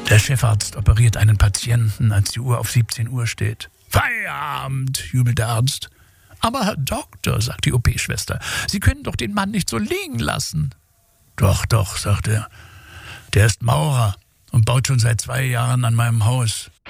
Der Chefarzt operiert einen Patienten, als die Uhr auf 17 Uhr steht. »Feierabend«, jubelt der Arzt. »Aber Herr Doktor«, sagt die OP-Schwester, »Sie können doch den Mann nicht so liegen lassen.« »Doch«, sagt er. »Der ist Maurer und baut schon seit 2 Jahren an meinem Haus.«